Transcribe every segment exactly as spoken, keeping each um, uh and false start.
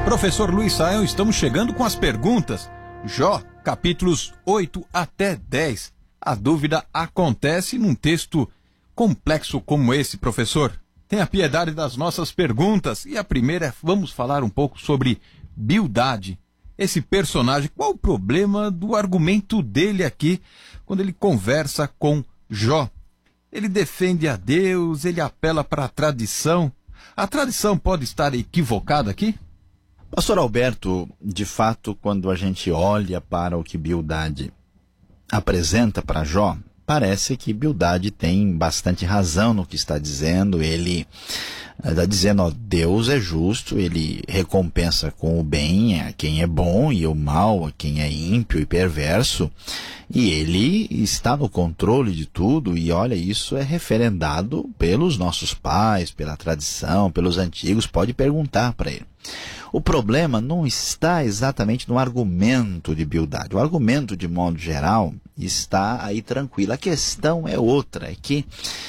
Professor Luiz Saião, estamos chegando com as perguntas. Jó, capítulos oito até dez. A dúvida acontece num texto complexo como esse, professor. Tenha piedade das nossas perguntas. E a primeira é, vamos falar um pouco sobre Bildade. Esse personagem, qual o problema do argumento dele aqui, quando ele conversa com Jó? Ele defende a Deus, ele apela para a tradição. A tradição pode estar equivocada aqui? Pastor Alberto, de fato, quando a gente olha para o que Bildade apresenta para Jó, parece que Bildade tem bastante razão no que está dizendo. Ele está dizendo, ó, Deus é justo, ele recompensa com o bem a quem é bom e o mal a quem é ímpio e perverso, e ele está no controle de tudo. E olha, isso é referendado pelos nossos pais, pela tradição, pelos antigos. Pode perguntar para ele. O problema não está exatamente no argumento de Bildade. O argumento, de modo geral, está aí tranquilo. A questão é outra, é que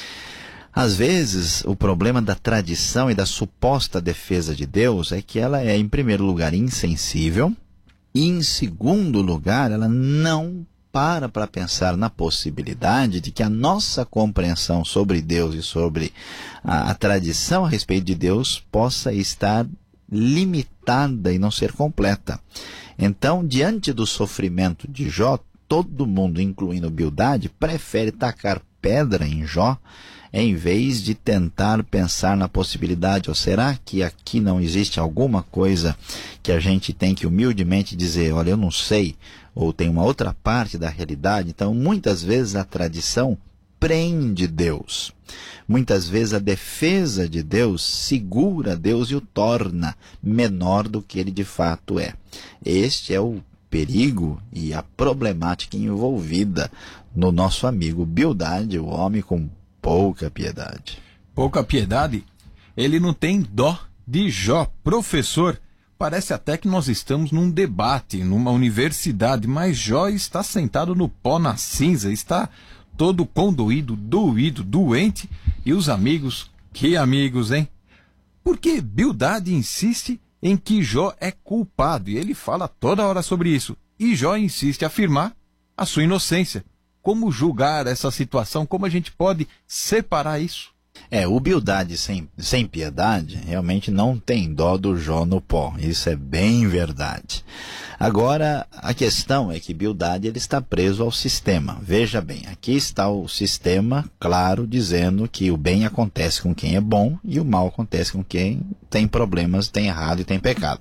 às vezes o problema da tradição e da suposta defesa de Deus é que ela é, em primeiro lugar, insensível, e em segundo lugar, ela não para para pensar na possibilidade de que a nossa compreensão sobre Deus e sobre a, a tradição a respeito de Deus possa estar limitada e não ser completa. Então, diante do sofrimento de Jó, todo mundo, incluindo Bildade, prefere tacar pedra em Jó, em vez de tentar pensar na possibilidade, ou será que aqui não existe alguma coisa que a gente tem que humildemente dizer, olha, eu não sei, ou tem uma outra parte da realidade. Então, muitas vezes a tradição prende Deus. Muitas vezes a defesa de Deus segura Deus e o torna menor do que ele de fato é. Este é o perigo e a problemática envolvida no nosso amigo Bildade, o homem com pouca piedade. Pouca piedade? Ele não tem dó de Jó. Professor, parece até que nós estamos num debate, numa universidade, mas Jó está sentado no pó, na cinza, está todo condoído, doído, doente, e os amigos, que amigos, hein? Porque Bildade insiste em que Jó é culpado, e ele fala toda hora sobre isso, e Jó insiste em afirmar a sua inocência. Como julgar essa situação? Como a gente pode separar isso? É, o Bildade sem, sem piedade realmente não tem dó do Jó no pó. Isso é bem verdade. Agora, a questão é que Bildade ele está preso ao sistema. Veja bem, aqui está o sistema, claro, dizendo que o bem acontece com quem é bom e o mal acontece com quem tem problemas, tem errado e tem pecado.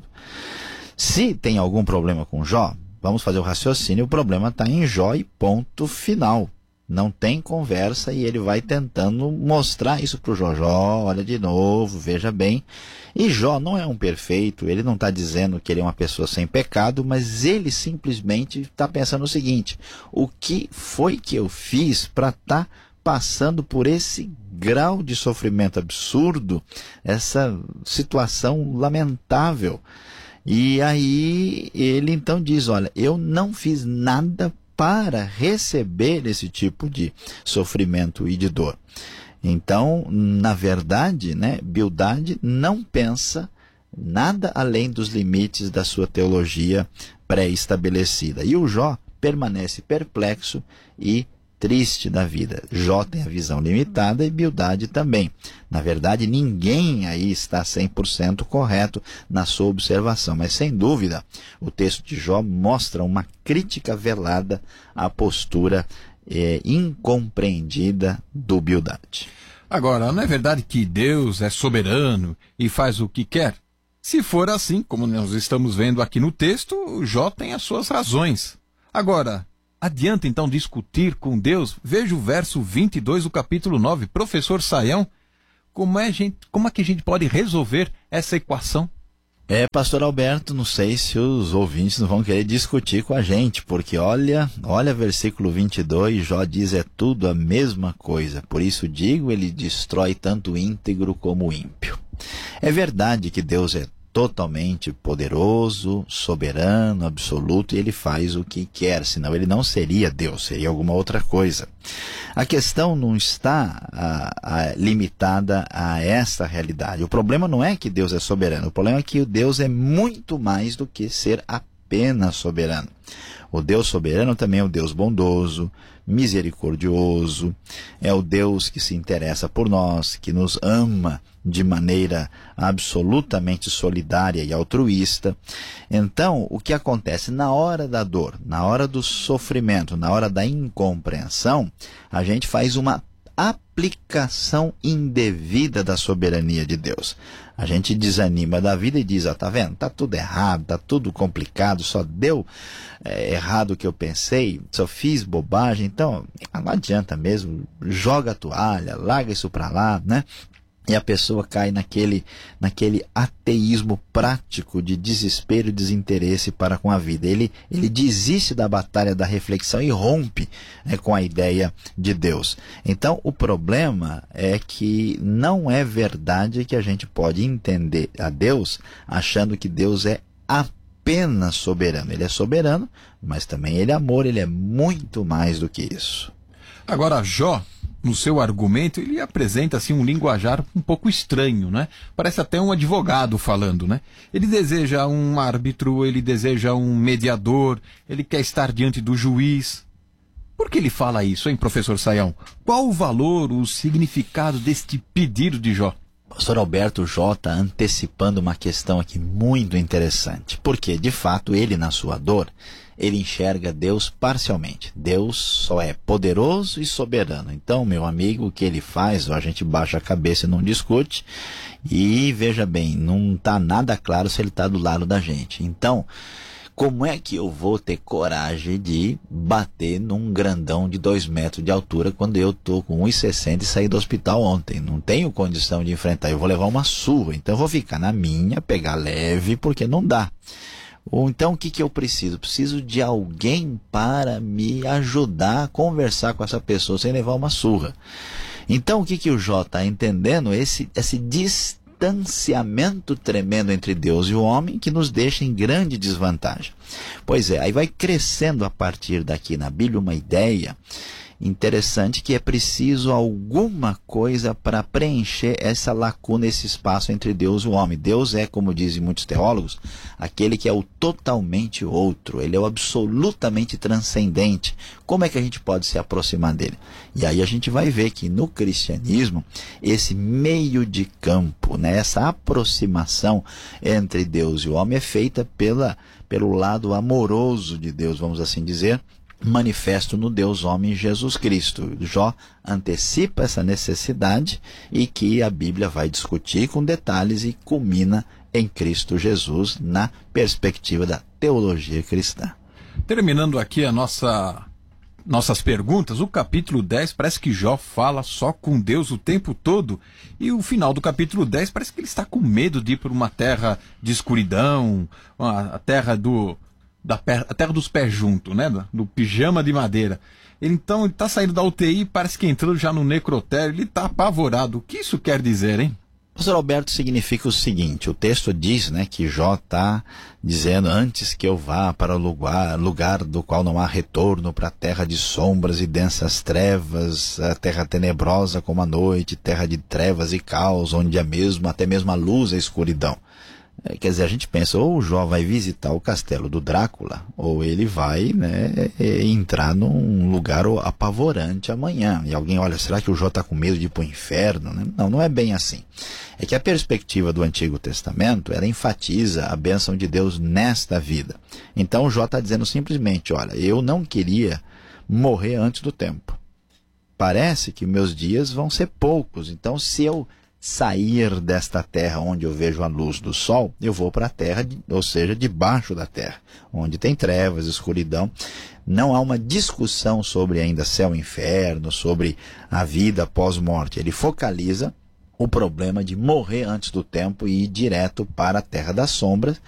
Se tem algum problema com Jó, vamos fazer o raciocínio, o problema está em Jó e ponto final. Não tem conversa, e ele vai tentando mostrar isso para o Jó. Jó, olha de novo, veja bem. E Jó não é um perfeito, ele não está dizendo que ele é uma pessoa sem pecado, mas ele simplesmente está pensando o seguinte: o que foi que eu fiz para estar tá passando por esse grau de sofrimento absurdo, essa situação lamentável? E aí ele então diz, olha, eu não fiz nada para receber esse tipo de sofrimento e de dor. Então, na verdade, né, Bildade não pensa nada além dos limites da sua teologia pré-estabelecida. E o Jó permanece perplexo e triste da vida. Jó tem a visão limitada e Bildade também. Na verdade, ninguém aí está cem por cento correto na sua observação, mas sem dúvida, o texto de Jó mostra uma crítica velada à postura é, incompreendida do Bildade. Agora, não é verdade que Deus é soberano e faz o que quer? Se for assim, como nós estamos vendo aqui no texto, Jó tem as suas razões. Agora, adianta então discutir com Deus? Veja o verso vinte e dois do capítulo nove. Professor Saião, como é, gente, como é que a gente pode resolver essa equação? É, pastor Alberto, não sei se os ouvintes não vão querer discutir com a gente, porque olha, olha versículo vinte e dois, Jó diz, é tudo a mesma coisa. Por isso digo, ele destrói tanto o íntegro como o ímpio. É verdade que Deus é totalmente poderoso, soberano, absoluto, e ele faz o que quer, senão ele não seria Deus, seria alguma outra coisa. A questão não está a, a, limitada a essa realidade. O problema não é que Deus é soberano, o problema é que Deus é muito mais do que ser apenas soberano. O Deus soberano também é o Deus bondoso, misericordioso, é o Deus que se interessa por nós, que nos ama de maneira absolutamente solidária e altruísta. Então, o que acontece na hora da dor, na hora do sofrimento, na hora da incompreensão, a gente faz uma aplicação indevida da soberania de Deus. A gente desanima da vida e diz, ó, tá vendo? Tá tudo errado, tá tudo complicado, só deu é, errado o que eu pensei, só fiz bobagem, então não adianta mesmo, joga a toalha, larga isso pra lá, né? E a pessoa cai naquele, naquele ateísmo prático de desespero e desinteresse para com a vida. Ele, ele desiste da batalha da reflexão e rompe, né, com a ideia de Deus. Então, o problema é que não é verdade que a gente pode entender a Deus achando que Deus é apenas soberano. Ele é soberano, mas também ele é amor, ele é muito mais do que isso. Agora, Jó, no seu argumento, ele apresenta assim um linguajar um pouco estranho, né? Parece até um advogado falando, né? Ele deseja um árbitro, ele deseja um mediador, ele quer estar diante do juiz. Por que ele fala isso, hein, professor Sayão? Qual o valor, o significado deste pedido de Jó? Pastor Alberto, Jó está antecipando uma questão aqui muito interessante, porque, de fato, ele, na sua dor, ele enxerga Deus parcialmente. Deus só é poderoso e soberano. Então, meu amigo, o que ele faz, a gente baixa a cabeça e não discute, e veja bem, não está nada claro se ele está do lado da gente. Então, como é que eu vou ter coragem de bater num grandão de dois metros de altura quando eu estou com um e sessenta e saí do hospital ontem? Não tenho condição de enfrentar, eu vou levar uma surra. Então eu vou ficar na minha, pegar leve, porque não dá. Ou então o que, que eu preciso? Preciso de alguém para me ajudar a conversar com essa pessoa sem levar uma surra. Então o que, que o Jó está entendendo? Esse, esse distância. distanciamento tremendo entre Deus e o homem que nos deixa em grande desvantagem. Pois é, aí vai crescendo a partir daqui na Bíblia uma ideia interessante que é preciso alguma coisa para preencher essa lacuna, esse espaço entre Deus e o homem. Deus é, como dizem muitos teólogos, aquele que é o totalmente outro, ele é o absolutamente transcendente. Como é que a gente pode se aproximar dele? E aí a gente vai ver que no cristianismo, esse meio de campo, né, essa aproximação entre Deus e o homem é feita pela, pelo lado amoroso de Deus, vamos assim dizer, manifesto no Deus homem Jesus Cristo. Jó antecipa essa necessidade e que a Bíblia vai discutir com detalhes e culmina em Cristo Jesus na perspectiva da teologia cristã. Terminando aqui a nossa, nossas perguntas, o capítulo dez parece que Jó fala só com Deus o tempo todo e o final do capítulo dez parece que ele está com medo de ir para uma terra de escuridão, a terra do... Da per... a terra dos pés juntos, né? Do pijama de madeira. Então ele está saindo da U T I, parece que entrando já no necrotério, ele está apavorado. O que isso quer dizer, hein? Pastor Alberto, significa o seguinte, o texto diz, né, que Jó está dizendo, antes que eu vá para o lugar, lugar do qual não há retorno, para a terra de sombras e densas trevas, a terra tenebrosa como a noite, terra de trevas e caos, onde há mesmo, até mesmo a luz e a escuridão. Quer dizer, a gente pensa, ou o Jó vai visitar o castelo do Drácula, ou ele vai, né, entrar num lugar apavorante amanhã. E alguém, olha, será que o Jó está com medo de ir para o inferno? Não, não é bem assim. É que a perspectiva do Antigo Testamento, ela enfatiza a bênção de Deus nesta vida. Então o Jó está dizendo simplesmente, olha, eu não queria morrer antes do tempo. Parece que meus dias vão ser poucos, então se eu sair desta terra onde eu vejo a luz do sol, eu vou para a terra, ou seja, debaixo da terra, onde tem trevas, escuridão. Não há uma discussão sobre ainda céu e inferno, sobre a vida pós-morte. Ele focaliza o problema de morrer antes do tempo e ir direto para a terra das sombras,